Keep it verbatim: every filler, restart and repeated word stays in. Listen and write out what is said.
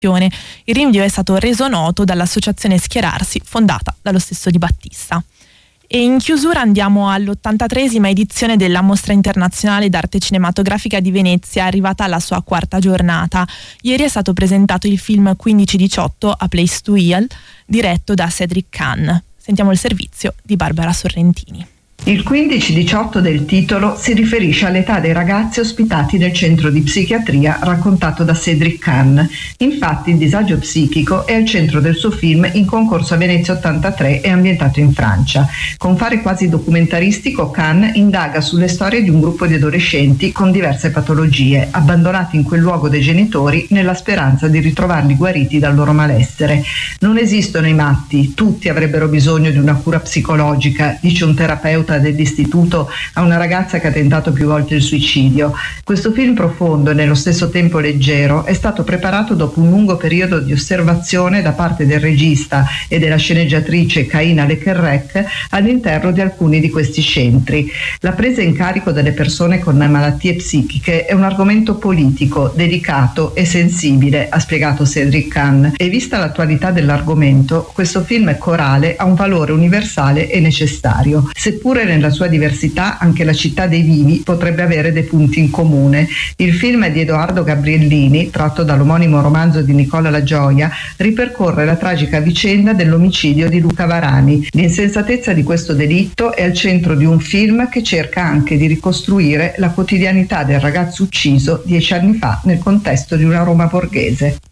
Il rinvio è stato reso noto dall'associazione Schierarsi, fondata dallo stesso Di Battista. E in chiusura andiamo all'ottantatreesima edizione della Mostra Internazionale d'Arte Cinematografica di Venezia, arrivata alla sua quarta giornata. Ieri è stato presentato il film quindici diciotto, A Place to Heal, diretto da Cedric Kahn. Sentiamo il servizio di Barbara Sorrentini. Il quindici diciotto del titolo si riferisce all'età dei ragazzi ospitati nel centro di psichiatria raccontato da Cedric Kahn. Infatti il disagio psichico è al centro del suo film in concorso a Venezia ottantatré e ambientato in Francia. Con fare quasi documentaristico, Kahn indaga sulle storie di un gruppo di adolescenti con diverse patologie, abbandonati in quel luogo dai genitori nella speranza di ritrovarli guariti dal loro malessere. Non esistono i matti, tutti avrebbero bisogno di una cura psicologica, dice un terapeuta dell'istituto a una ragazza che ha tentato più volte il suicidio. Questo film profondo e nello stesso tempo leggero è stato preparato dopo un lungo periodo di osservazione da parte del regista e della sceneggiatrice Kaina Lekerrek all'interno di alcuni di questi centri. La presa in carico delle persone con malattie psichiche è un argomento politico, delicato e sensibile, ha spiegato Cedric Kahn, e vista l'attualità dell'argomento, questo film corale ha un valore universale e necessario. Seppure nella sua diversità, anche La città dei vivi potrebbe avere dei punti in comune. Il film di Edoardo Gabriellini, tratto dall'omonimo romanzo di Nicola La Gioia, ripercorre la tragica vicenda dell'omicidio di Luca Varani. L'insensatezza di questo delitto è al centro di un film che cerca anche di ricostruire la quotidianità del ragazzo ucciso dieci anni fa nel contesto di una Roma borghese.